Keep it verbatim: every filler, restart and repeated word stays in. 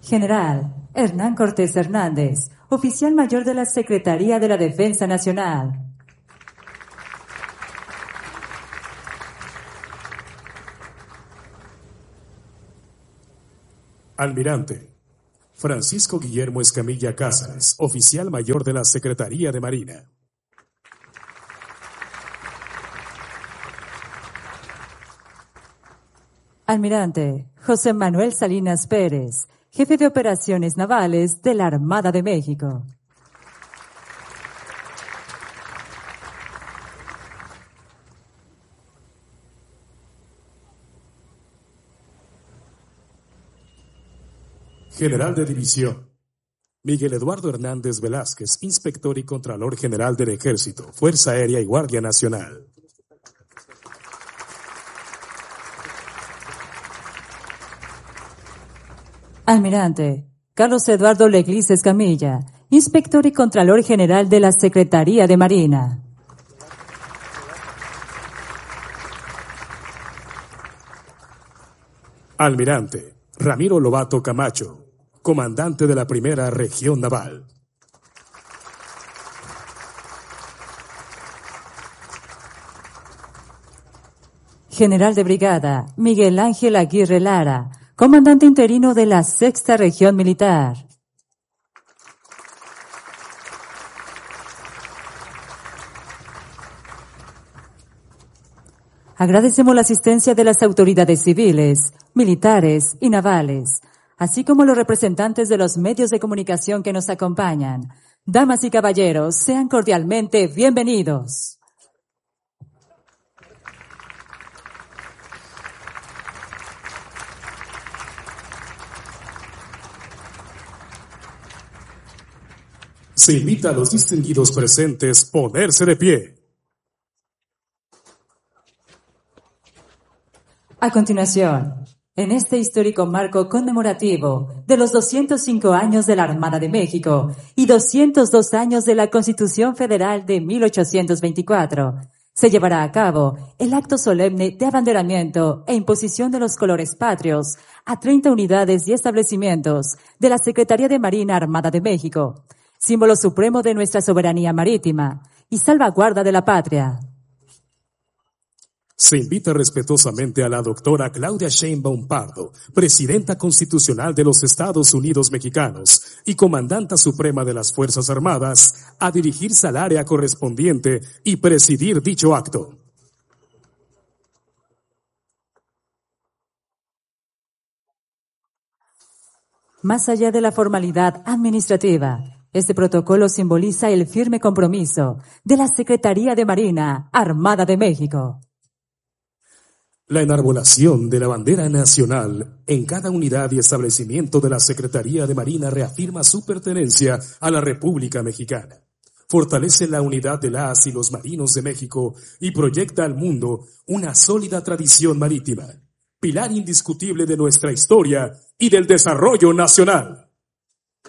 General Hernán Cortés Hernández, oficial mayor de la Secretaría de la Defensa Nacional. Almirante Francisco Guillermo Escamilla Cázares, oficial mayor de la Secretaría de Marina. Almirante José Manuel Salinas Pérez, jefe de operaciones navales de la Armada de México. General de División Miguel Eduardo Hernández Velázquez, inspector y contralor general del Ejército, Fuerza Aérea y Guardia Nacional. Almirante Carlos Eduardo Leglis Escamilla, inspector y contralor general de la Secretaría de Marina. Almirante Ramiro Lobato Camacho, comandante de la Primera Región Naval. General de Brigada Miguel Ángel Aguirre Lara, comandante interino de la Sexta Región Militar. Agradecemos la asistencia de las autoridades civiles, militares y navales, así como los representantes de los medios de comunicación que nos acompañan. Damas y caballeros, sean cordialmente bienvenidos. Se invita a los distinguidos presentes a ponerse de pie. A continuación, en este histórico marco conmemorativo de los doscientos cinco años de la Armada de México y doscientos dos años de la Constitución Federal de mil ochocientos veinticuatro, se llevará a cabo el acto solemne de abanderamiento e imposición de los colores patrios a treinta unidades y establecimientos de la Secretaría de Marina Armada de México, símbolo supremo de nuestra soberanía marítima y salvaguarda de la patria. Se invita respetuosamente a la doctora Claudia Sheinbaum Pardo, presidenta constitucional de los Estados Unidos Mexicanos y comandanta suprema de las Fuerzas Armadas, a dirigirse al área correspondiente y presidir dicho acto. Más allá de la formalidad administrativa, este protocolo simboliza el firme compromiso de la Secretaría de Marina Armada de México. La enarbolación de la bandera nacional en cada unidad y establecimiento de la Secretaría de Marina reafirma su pertenencia a la República Mexicana, fortalece la unidad de las y los marinos de México y proyecta al mundo una sólida tradición marítima, pilar indiscutible de nuestra historia y del desarrollo nacional.